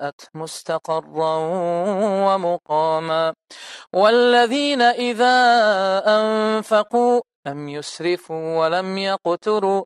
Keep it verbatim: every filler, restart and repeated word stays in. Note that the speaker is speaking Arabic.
وساءت مستقرا ومقاما والذين إذا أنفقوا لم يسرفوا ولم يقتروا